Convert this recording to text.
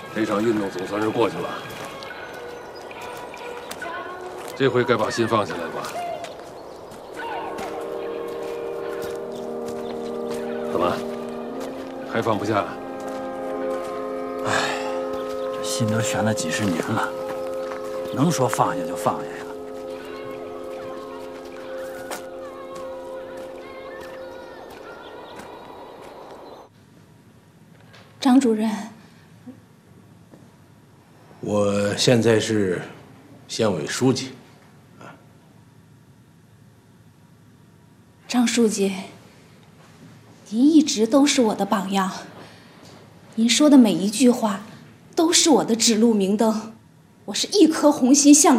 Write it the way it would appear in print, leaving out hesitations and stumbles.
这场运动总算是过去了，这回该把心放下来了吧？怎么，还放不下？ 唉，这心都悬了几十年了，能说放下就放下呀？ 张主任， 我现在是县委书记。 张书记，您一直都是我的榜样，您说的每一句话都是我的指路明灯，我是一颗红心向